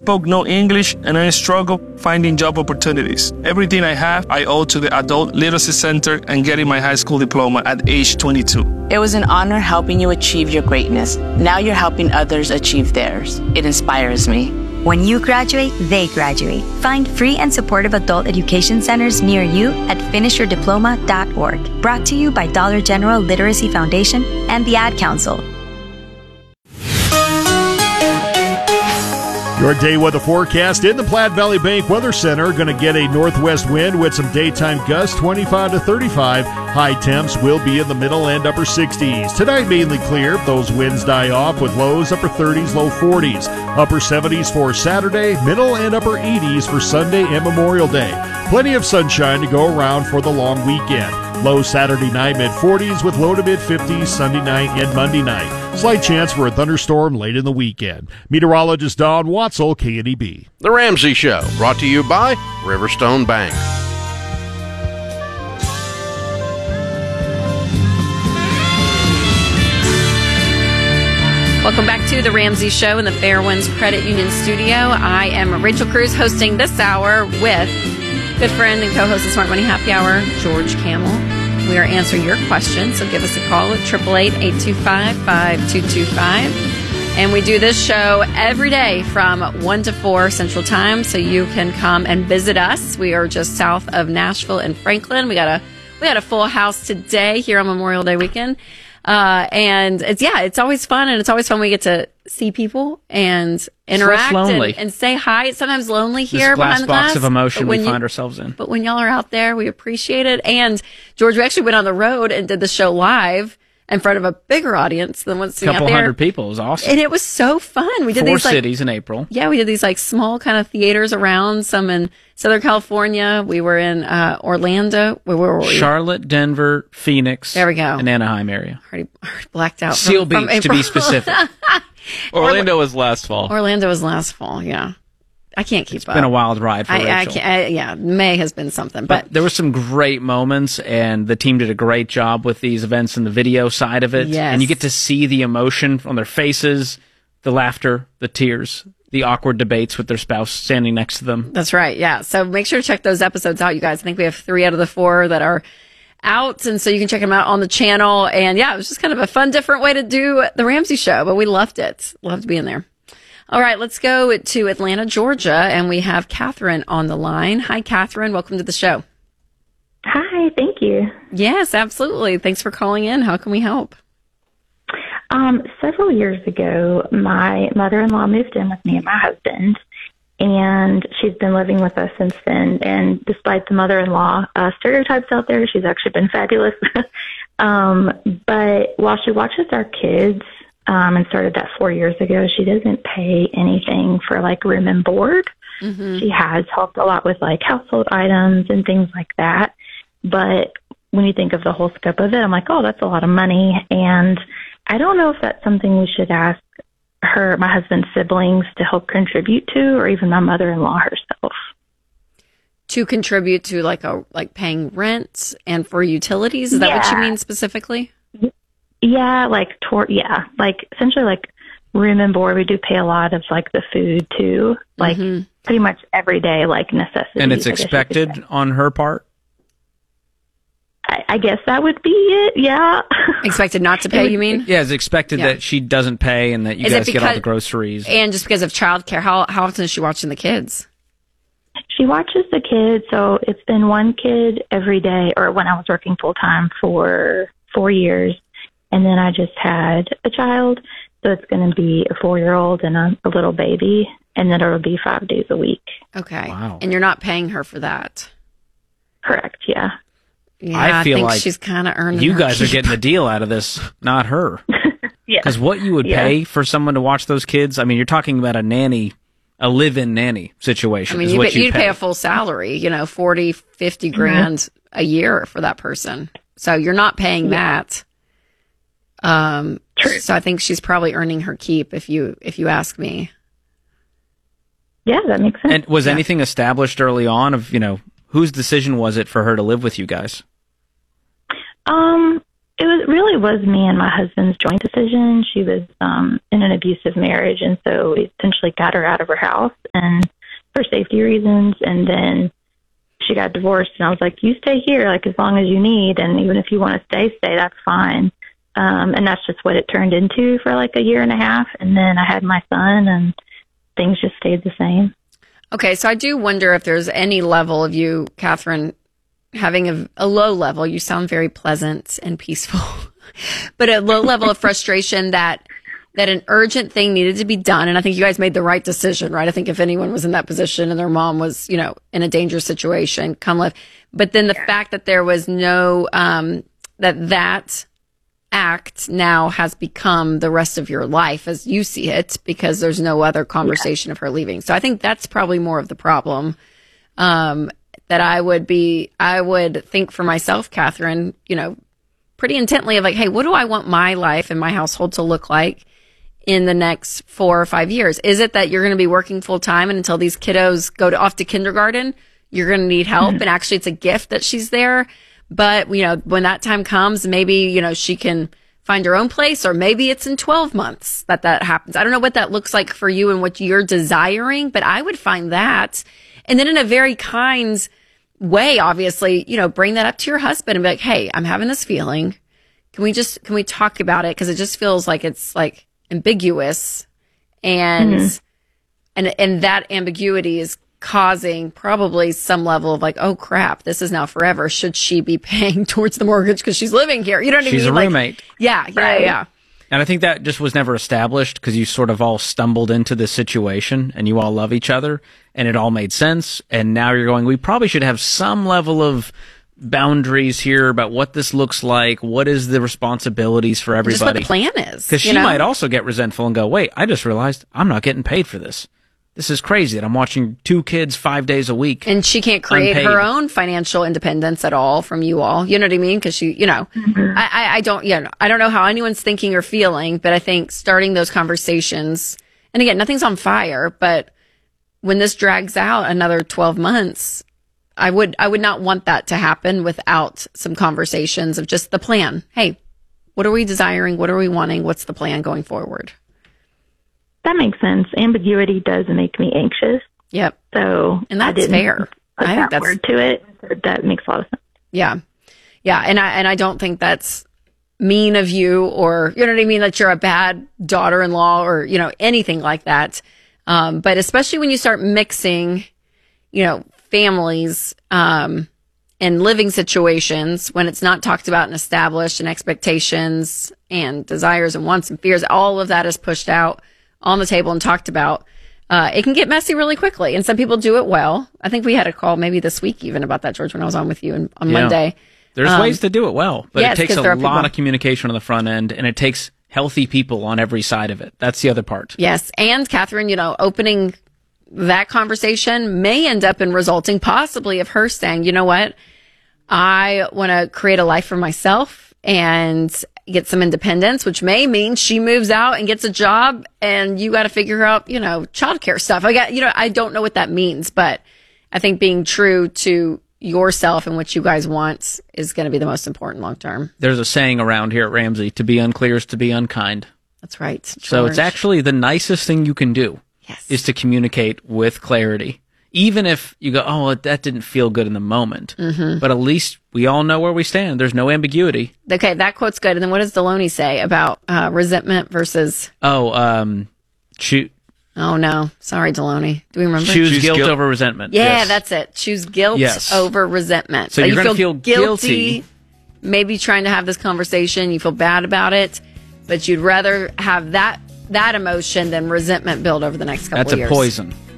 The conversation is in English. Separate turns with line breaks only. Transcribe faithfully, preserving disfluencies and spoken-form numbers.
spoke no English and I struggled finding job opportunities. Everything I have, I owe to the Adult Literacy Center and getting my high school diploma at age twenty-two.
It was an honor helping you achieve your greatness. Now you're helping others achieve theirs. It inspires me.
When you graduate, they graduate. Find free and supportive adult education centers near you at finish your diploma dot org. Brought to you by Dollar General Literacy Foundation and the Ad Council.
Your day weather forecast in the Platte Valley Bank Weather Center. Going to get a northwest wind with some daytime gusts, twenty-five to thirty-five. High temps will be in the middle and upper sixties. Tonight mainly clear. Those winds die off with lows upper thirties, low forties. Upper seventies for Saturday, middle and upper eighties for Sunday and Memorial Day. Plenty of sunshine to go around for the long weekend. Low Saturday night, mid forties with low to mid fifties Sunday night and Monday night. Slight chance for a thunderstorm late in the weekend. Meteorologist Don Watzel, K N E B.
The Ramsey Show, brought to you by Riverstone Bank.
Welcome back to The Ramsey Show in the Fairwinds Credit Union studio. I am Rachel Cruz hosting this hour with good friend and co-host of Smart Money Happy Hour, George Kamel. We are answering your questions, so give us a call at eight eight eight, eight two five, five two two five. And we do this show every day from one to four Central Time, so you can come and visit us. We are just south of Nashville and Franklin. We got a we got a full house today here on Memorial Day weekend. Uh, and it's, yeah, it's always fun, and it's always fun when we get to see people and interact and, and say hi. It's sometimes lonely here
this glass
behind the
box
glass
of emotion we
you,
find ourselves in.
But when y'all are out there, we appreciate it. And George, we actually went on the road and did the show live in front of a bigger audience than what's
sitting out there. A couple hundred people. It was awesome.
And it was so fun. We did
Four
these like,
cities in April.
Yeah, we did these like small kind of theaters around, some in Southern California. We were in uh, Orlando. Where, where were we?
Charlotte, Denver, Phoenix.
There we go.
And Anaheim area.
Already, already blacked out.
Seal
from,
Beach,
from
to be specific.
Orlando was last fall.
Orlando was last fall, yeah. I can't keep
it's
up.
It's been a wild ride for
I,
Rachel.
I can't, I, yeah, May has been something. But,
but there were some great moments, and the team did a great job with these events and the video side of it.
Yes.
And you get to see the emotion on their faces, the laughter, the tears, the awkward debates with their spouse standing next to them.
That's right, yeah. So make sure to check those episodes out, you guys. I think we have three out of the four that are out, and so you can check them out on the channel. And yeah, it was just kind of a fun, different way to do the Ramsey Show, but we loved it. Loved being there. All right, let's go to Atlanta, Georgia, and we have Catherine on the line. Hi, Catherine. Welcome to the show.
Hi, thank you.
Yes, absolutely. Thanks for calling in. How can we help?
Um, several years ago, my mother-in-law moved in with me and my husband, and she's been living with us since then. And despite the mother-in-law uh, stereotypes out there, she's actually been fabulous. um, but while she watches our kids, Um, and started that four years ago, she doesn't pay anything for like room and board. Mm-hmm. She has helped a lot with like household items and things like that. But when you think of the whole scope of it, I'm like, oh, that's a lot of money. And I don't know if that's something we should ask her, my husband's siblings to help contribute to, or even my mother-in-law herself.
To contribute to like a, like paying rent and for utilities? Is that
yeah.
what you mean specifically?
Yeah, like toward, yeah, like essentially like room and board. We do pay a lot of like the food too, like mm-hmm. pretty much every day, like necessities.
And it's expected on her part?
I, I guess that would be it, yeah.
Expected not to pay, you mean?
Yeah, it's expected yeah. that she doesn't pay and that you
is
guys
because,
get all the groceries.
And just because of childcare, how how often is she watching the kids?
She watches the kids, so it's been one kid every day, or when I was working full-time for four years. And then I just had a child, so it's going to be a four-year-old and a, a little baby, and then it'll be five days a week.
Okay.
Wow.
And you're not paying her for that?
Correct, yeah.
Yeah,
I feel
I think
like
she's kind of earning
you
her
guys
keep.
are getting the deal out of this, not her.
Yeah.
Because what you would
yeah.
pay for someone to watch those kids, I mean, you're talking about a nanny, a live-in nanny situation.
I mean,
is
you
what
pay,
you'd
you'd pay a full salary, you know, forty, fifty grand mm-hmm. a year for that person. So you're not paying yeah. that. Um, True. So I think she's probably earning her keep if you, if you ask me.
Yeah, that makes sense.
And was
yeah.
anything established early on of, you know, whose decision was it for her to live with you guys?
Um, it was really was me and my husband's joint decision. She was um, in an abusive marriage, and so we essentially got her out of her house and for safety reasons. And then she got divorced, and I was like, "You stay here, like as long as you need, and even if you want to stay, stay. That's fine." Um, and that's just what it turned into for like a year and a half. And then I had my son, and things just stayed the same.
Okay, so I do wonder if there's any level of you, Catherine, having a, a low level. You sound very pleasant and peaceful, but a low level of frustration that that an urgent thing needed to be done. And I think you guys made the right decision, right? I think if anyone was in that position and their mom was, you know, in a dangerous situation, come live. But then the yeah. fact that there was no, um, that that act now has become the rest of your life as you see it, because there's no other conversation yeah. of her leaving. So I think that's probably more of the problem. Um, that I would be, I would think for myself, Catherine, you know, pretty intently of like, hey, what do I want my life and my household to look like in the next four or five years? Is it that you're going to be working full time, and until these kiddos go to, off to kindergarten, you're going to need help? Mm-hmm. And actually it's a gift that she's there. But, you know, when that time comes, maybe, you know, she can find her own place, or maybe it's in twelve months that that happens. I don't know what that looks like for you and what you're desiring, but I would find that. And then in a very kind way, obviously, you know, bring that up to your husband and be like, hey, I'm having this feeling. Can we just, can we talk about it? Cause it just feels like it's like ambiguous, and, mm-hmm. and, and that ambiguity is causing probably some level of like, oh crap, this is now forever. Should she be paying towards the mortgage because she's living here? You know what I mean?
She's a
like,
roommate.
Yeah, yeah, right. yeah.
And I think that just was never established because you sort of all stumbled into this situation and you all love each other and it all made sense. And now you're going, we probably should have some level of boundaries here about what this looks like. What is the responsibilities for everybody? Just what
the plan is.
Because she
know?
might also get resentful and go, wait, I just realized I'm not getting paid for this. This is crazy that I'm watching two kids five days a week.
And she can't create unpaid. her own financial independence at all from you all. You know what I mean? Because she, you know, mm-hmm. I, I, I don't, you know, I don't know how anyone's thinking or feeling, but I think starting those conversations, and again, nothing's on fire, but when this drags out another twelve months, I would, I would not want that to happen without some conversations of just the plan. Hey, what are we desiring? What are we wanting? What's the plan going forward?
That makes sense. Ambiguity does make me anxious.
Yep.
So
and that's
I didn't
fair.
Put
I
that
think that's
word to it. That makes a lot of sense.
Yeah, yeah, and I and I don't think that's mean of you, or you know what I mean, that you're a bad daughter-in-law or you know anything like that. Um, but especially when you start mixing, you know, families um, and living situations when it's not talked about and established, and expectations and desires and wants and fears, all of that is pushed out on the table and talked about, uh, it can get messy really quickly. And some people do it well. I think we had a call maybe this week even about that, George, when I was on with you and, on yeah. Monday.
There's
um,
ways to do it well, but
yes,
it takes a lot
people.
of communication on the front end, and it takes healthy people on every side of it. That's the other part.
Yes. And Catherine, you know, opening that conversation may end up in resulting possibly of her saying, you know what, I want to create a life for myself and get some independence, which may mean she moves out and gets a job and you got to figure out, you know, childcare stuff. I got, you know, I don't know what that means, but I think being true to yourself and what you guys want is going to be the most important long term.
There's a saying around here at Ramsey, to be unclear is to be unkind.
That's right. George.
So it's actually the nicest thing you can do
yes.
is to communicate with clarity. Even if you go, oh, that didn't feel good in the moment. Mm-hmm. But at least we all know where we stand. There's no ambiguity.
Okay, that quote's good. And then what does Deloney say about uh, resentment versus...
Oh, um... Choose...
Oh, no. Sorry, Deloney. Do we remember?
Choose,
Choose
guilt,
guilt
over resentment.
Yeah,
yes.
that's it. Choose guilt
yes.
over resentment.
So, so you're going to feel guilty,
guilty, maybe trying to have this conversation. You feel bad about it, but you'd rather have that that emotion than resentment build over the next couple
that's
of years.
That's a poison.